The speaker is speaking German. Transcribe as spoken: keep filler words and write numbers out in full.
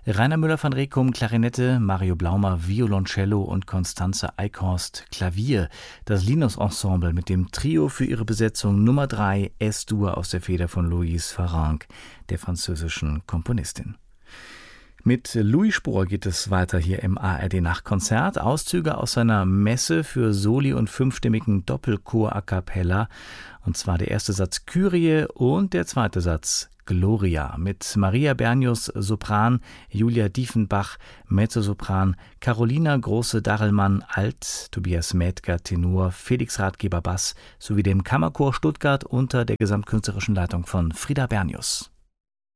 Rainer Müller van Rekum, Klarinette, Mario Blaumer, Violoncello und Constanze Eichhorst, Klavier. Das Linus-Ensemble mit dem Trio für ihre Besetzung Nummer drei, S-Dur aus der Feder von Louise Farrenc, der französischen Komponistin. Mit Louis Spohr geht es weiter hier im A R D-Nachtkonzert. Auszüge aus seiner Messe für Soli und fünfstimmigen Doppelchor a cappella. Und zwar der erste Satz Kyrie und der zweite Satz Gloria mit Maria Bernius Sopran, Julia Diefenbach Mezzosopran, Carolina Große-Darrellmann Alt, Tobias Mädger Tenor, Felix Ratgeber Bass sowie dem Kammerchor Stuttgart unter der gesamtkünstlerischen Leitung von Frieda Bernius.